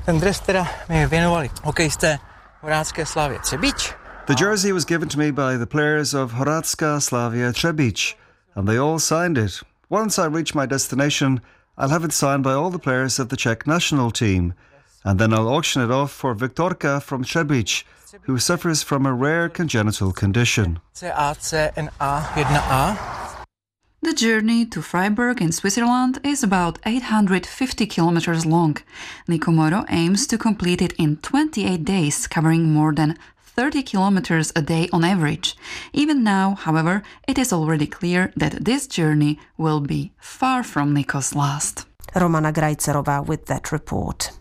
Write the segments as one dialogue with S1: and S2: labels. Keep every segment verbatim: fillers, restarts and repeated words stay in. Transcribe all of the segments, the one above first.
S1: Ten dres teda mi věnovali hokejisté Horácké Slavie Třebíč.
S2: The jersey was given to me by the players of Horácká Slavia Třebíč, and they all signed it. Once I reach my destination, I'll have it signed by all the players of the Czech national team, and then I'll auction it off for Viktorka from Třebíč, who suffers from a rare congenital condition.
S1: C A C N A one A.
S3: The journey to Freiburg in Switzerland is about eight hundred fifty kilometers long. Nico Moro aims to complete it in twenty-eight days, covering more than thirty kilometers a day on average. Even now, however, it is already clear that this journey will be far from Nico's last.
S4: Romana Grajcerová with that report.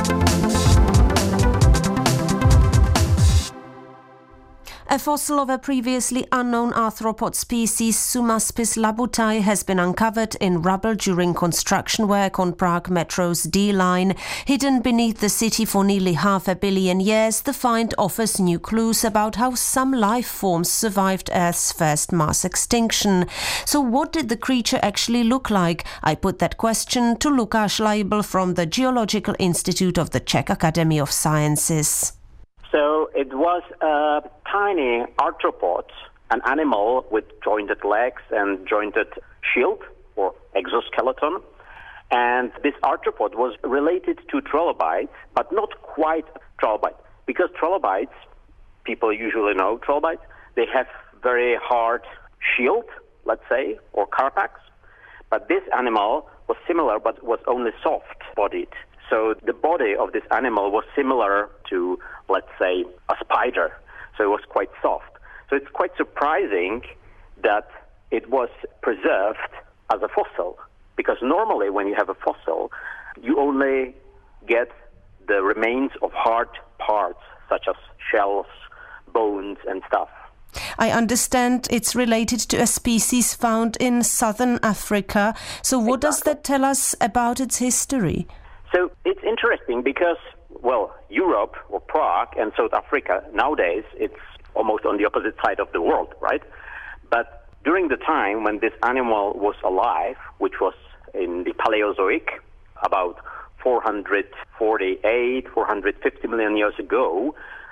S4: A fossil of a previously unknown arthropod species, Sumaspis labutai, has been uncovered in rubble during construction work on Prague Metro's D line. Hidden beneath the city for nearly half a billion years, the find offers new clues about how some life forms survived Earth's first mass extinction. So what did the creature actually look like? I put that question to Lukáš Leibl from the Geological Institute of the Czech Academy of Sciences.
S5: So it was a tiny arthropod, an animal with jointed legs and jointed shield or exoskeleton. And this arthropod was related to trilobites, but not quite trilobite. Because trilobites, people usually know trilobites, they have very hard shield, let's say, or carapax. But this animal was similar, but was only soft-bodied. So the body of this animal was similar to, let's say, a spider. So it was quite soft. So it's quite surprising that it was preserved as a fossil. Because normally when you have a fossil, you only get the remains of hard parts, such as shells, bones, and stuff.
S4: I understand it's related to a species found in southern Africa. So what
S5: Exactly.
S4: does that tell us about its history?
S5: So it's interesting because, well, Europe or Prague and South Africa, nowadays it's almost on the opposite side of the world, right? But during the time when this animal was alive, which was in the Paleozoic, about four hundred forty-eight, four hundred fifty million years ago,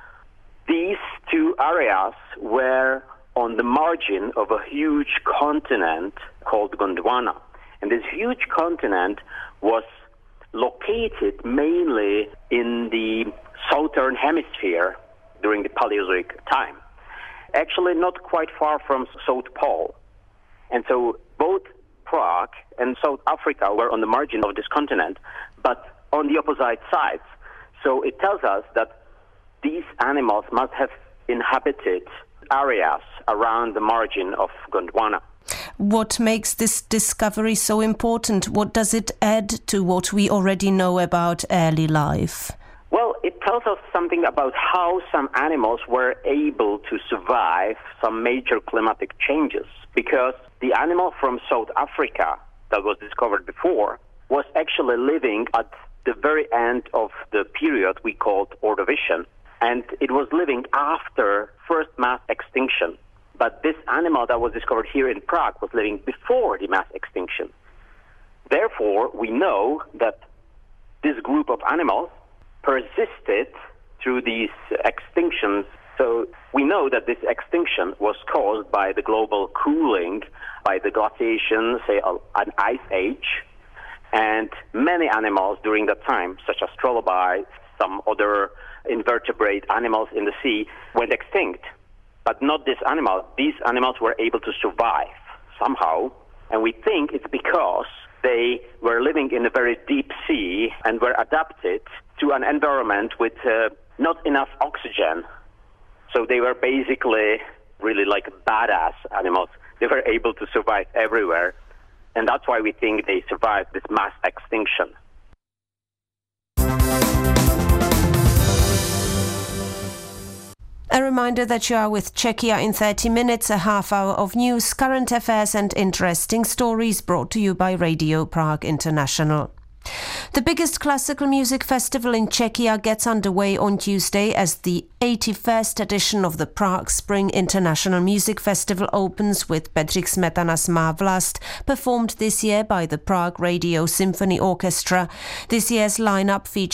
S5: these two areas were on the margin of a huge continent called Gondwana. And this huge continent was located mainly in the southern hemisphere during the Paleozoic time. Actually not quite far from South Pole. And so both Prague and South Africa were on the margin of this continent, but on the opposite sides. So it tells us that these animals must have inhabited areas around the margin of Gondwana.
S4: What makes this discovery so important? What does it add to what we already know about early life?
S5: Well, it tells us something about how some animals were able to survive some major climatic changes. Because the animal from South Africa that was discovered before was actually living at the very end of the period we called Ordovician. And it was living after first mass extinction. But this animal that was discovered here in Prague was living before the mass extinction. Therefore, we know that this group of animals persisted through these extinctions. So we know that this extinction was caused by the global cooling, by the glaciation, say an ice age. And many animals during that time, such as trilobites, some other invertebrate animals in the sea, went extinct. But not this animal. These animals were able to survive somehow. And we think it's because they were living in a very deep sea and were adapted to an environment with uh, not enough oxygen. So they were basically really like badass animals. They were able to survive everywhere. And that's why we think they survived this mass extinction.
S4: A reminder that you are with Czechia in thirty minutes, a half hour of news, current affairs and interesting stories brought to you by Radio Prague International. The biggest classical music festival in Czechia gets underway on Tuesday as the eighty-first edition of the Prague Spring International Music Festival opens with Bedřich Smetana's Má vlast, performed this year by the Prague Radio Symphony Orchestra. This year's lineup features